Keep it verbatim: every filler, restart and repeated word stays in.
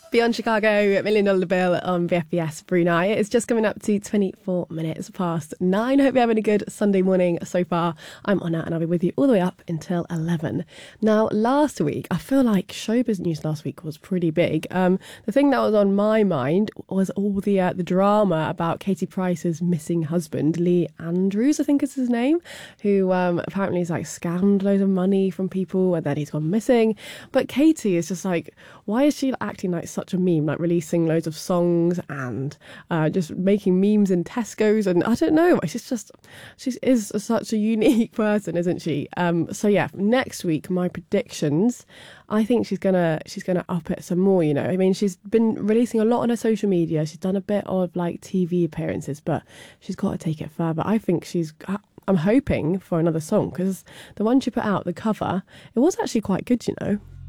Beyond Chicago, Million Dollar Bill on B F B S Brunei. It's just coming up to twenty-four minutes past nine. Hope you're having a good Sunday morning so far. I'm Anna and I'll be with you all the way up until eleven. Now, last week, I feel like showbiz news last week was pretty big. Um, the thing that was on my mind was all the uh, the drama about Katie Price's missing husband, Lee Andrews, I think is his name, who um, apparently has like scammed loads of money from people and then he's gone missing. But Katie is just like, why is she acting like such a meme, like releasing loads of songs and uh, just making memes in Tesco's? And I don't know, she's just, she is such a unique person, isn't she? Um, so yeah, next week, my predictions, I think she's gonna she's gonna up it some more, you know. I mean, she's been releasing a lot on her social media. She's done a bit of like T V appearances, but she's got to take it further. I think she's, I'm hoping for another song because the one she put out, the cover, it was actually quite good, you know.